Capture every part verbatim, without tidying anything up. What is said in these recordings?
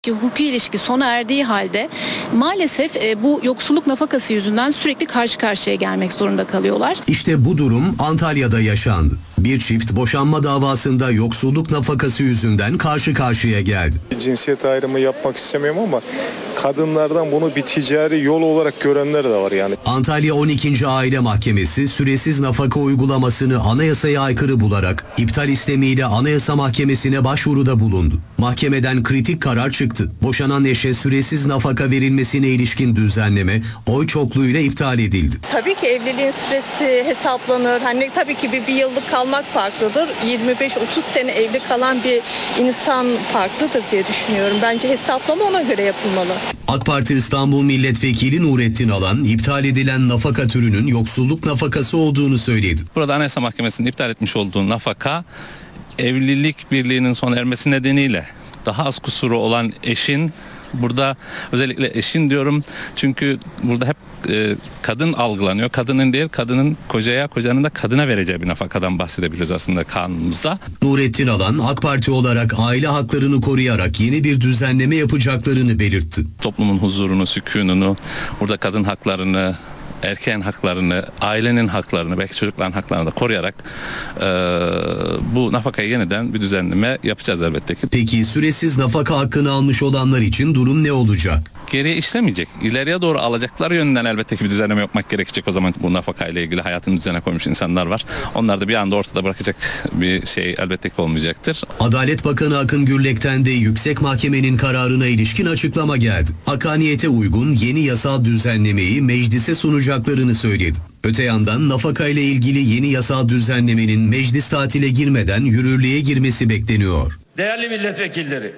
Hukuki ilişki sona erdiği halde maalesef e, bu yoksulluk nafakası yüzünden sürekli karşı karşıya gelmek zorunda kalıyorlar. İşte bu durum Antalya'da yaşandı. Bir çift boşanma davasında yoksulluk nafakası yüzünden karşı karşıya geldi. Cinsiyet ayrımı yapmak istemiyorum ama kadınlardan bunu bir ticari yol olarak görenler de var yani. Antalya on ikinci Aile Mahkemesi süresiz nafaka uygulamasını anayasaya aykırı bularak iptal istemiyle Anayasa Mahkemesi'ne başvuruda bulundu. Mahkemeden kritik karar çıktı. Boşanan eşe süresiz nafaka verilmesine ilişkin düzenleme oy çokluğuyla iptal edildi. Tabii ki evliliğin süresi hesaplanır. Hani tabii ki bir, bir yıllık kalmak farklıdır. yirmi beş otuz sene evli kalan bir insan farklıdır diye düşünüyorum. Bence hesaplama ona göre yapılmalı. AK Parti İstanbul Milletvekili Nurettin Alan, iptal edilen nafaka türünün yoksulluk nafakası olduğunu söyledi. Burada Anayasa Mahkemesi'nin iptal etmiş olduğu nafaka, evlilik birliğinin sona ermesi nedeniyle daha az kusuru olan eşin, burada özellikle eşin diyorum çünkü burada hep e, kadın algılanıyor. Kadının değil, kadının kocaya, kocanın da kadına vereceği bir nafakadan bahsedebiliriz aslında kanunumuzda. Nurettin Alan, AK Parti olarak aile haklarını koruyarak yeni bir düzenleme yapacaklarını belirtti. Toplumun huzurunu, sükununu, burada kadın haklarını, erkeğin haklarını, ailenin haklarını, belki çocukların haklarını da koruyarak e, bu nafakayı yeniden bir düzenleme yapacağız elbette ki. Peki süresiz nafaka hakkını almış olanlar için durum ne olacak? Geriye işlemeyecek. İleriye doğru alacakları yönden elbette ki bir düzenleme yapmak gerekecek. O zaman bu nafakayla ilgili hayatını düzene koymuş insanlar var. Onlar da bir anda ortada bırakacak bir şey elbette ki olmayacaktır. Adalet Bakanı Akın Gürlek'ten de Yüksek Mahkemenin kararına ilişkin açıklama geldi. Hakaniyete uygun yeni yasal düzenlemeyi meclise sunacaklarını söyledi. Öte yandan nafaka ile ilgili yeni yasal düzenlemenin meclis tatile girmeden yürürlüğe girmesi bekleniyor. Değerli milletvekilleri,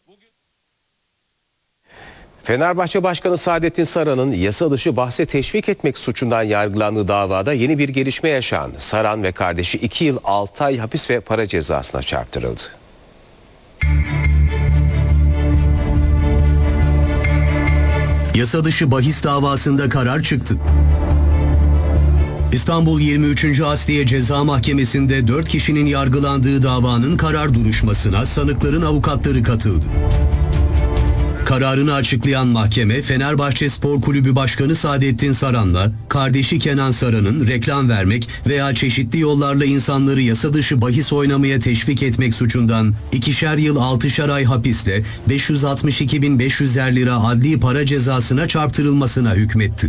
Fenerbahçe Başkanı Saadettin Saran'ın yasa dışı bahse teşvik etmek suçundan yargılandığı davada yeni bir gelişme yaşandı. Saran ve kardeşi iki yıl altı ay hapis ve para cezasına çarptırıldı. Yasa dışı bahis davasında karar çıktı. İstanbul yirmi üçüncü Asliye Ceza Mahkemesi'nde dört kişinin yargılandığı davanın karar duruşmasına sanıkların avukatları katıldı. Kararını açıklayan mahkeme, Fenerbahçe Spor Kulübü Başkanı Saadettin Saran'la kardeşi Kenan Saran'ın reklam vermek veya çeşitli yollarla insanları yasa dışı bahis oynamaya teşvik etmek suçundan ikişer yıl altışar ay hapisle beş yüz altmış iki bin beş yüzer lira adli para cezasına çarptırılmasına hükmetti.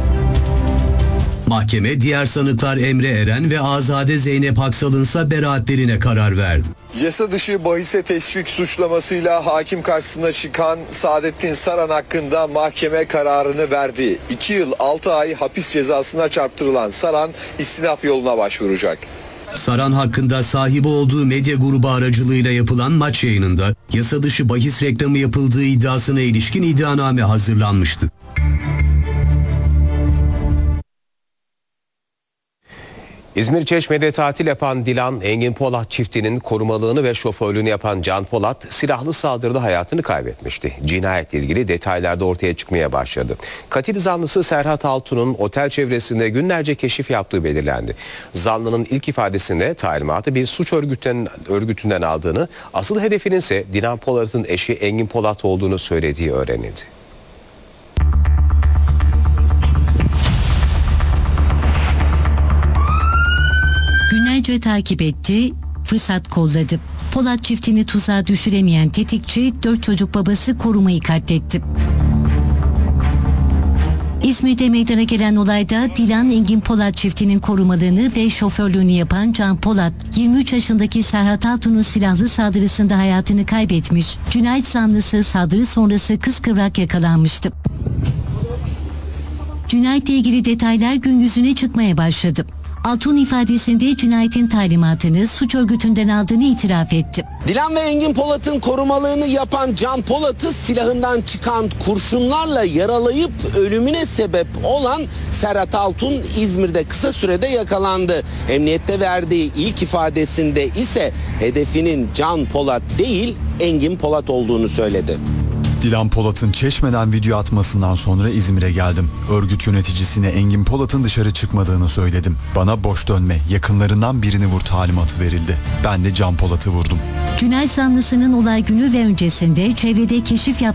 Mahkeme diğer sanıklar Emre Eren ve Azade Zeynep Aksal'ınsa beraatlerine karar verdi. Yasa dışı bahise teşvik suçlamasıyla hakim karşısına çıkan Saadettin Saran hakkında mahkeme kararını verdi. iki yıl altı ay hapis cezasına çarptırılan Saran istinaf yoluna başvuracak. Saran hakkında sahibi olduğu medya grubu aracılığıyla yapılan maç yayınında yasa dışı bahis reklamı yapıldığı iddiasına ilişkin iddianame hazırlanmıştı. İzmir Çeşme'de tatil yapan Dilan Engin Polat çiftinin korumalığını ve şoförlüğünü yapan Can Polat silahlı saldırıda hayatını kaybetmişti. Cinayetle ilgili detaylar da ortaya çıkmaya başladı. Katil zanlısı Serhat Altun'un otel çevresinde günlerce keşif yaptığı belirlendi. Zanlının ilk ifadesinde talimatı bir suç örgütünden, örgütünden aldığını, asıl hedefinin ise Dilan Polat'ın eşi Engin Polat olduğunu söylediği öğrenildi. Günlerce takip etti, fırsat kolladı. Polat çiftini tuzağa düşüremeyen tetikçi, dört çocuk babası korumayı katletti. İzmir'de meydana gelen olayda Dilan Engin Polat çiftinin korumalığını ve şoförlüğünü yapan Can Polat, yirmi üç yaşındaki Serhat Altun'un silahlı saldırısında hayatını kaybetmiş. Cinayet zanlısı saldırı sonrası kıskıvrak yakalanmıştı. Cinayetle ilgili detaylar gün yüzüne çıkmaya başladı. Altun ifadesinde cinayetin talimatını suç örgütünden aldığını itiraf etti. Dilan ve Engin Polat'ın korumalığını yapan Can Polat'ı silahından çıkan kurşunlarla yaralayıp ölümüne sebep olan Serhat Altun İzmir'de kısa sürede yakalandı. Emniyette verdiği ilk ifadesinde ise hedefinin Can Polat değil Engin Polat olduğunu söyledi. Dilan Polat'ın Çeşme'den video atmasından sonra İzmir'e geldim. Örgüt yöneticisine Engin Polat'ın dışarı çıkmadığını söyledim. Bana boş dönme, yakınlarından birini vur talimatı verildi. Ben de Can Polat'ı vurdum. Cinayet zanlısının olay günü ve öncesinde çevrede keşif yaptığı